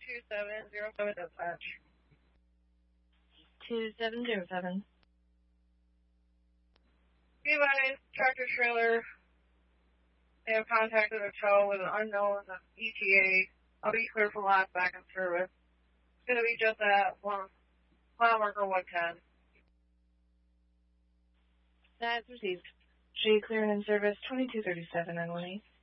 2707 dispatch. 2707. Levi's tractor trailer. They have contacted a tow with an unknown ETA. I'll be clear for last back in service. It's going to be just at mile marker 110. That's received. Should clear and in service 2237 on 1-8.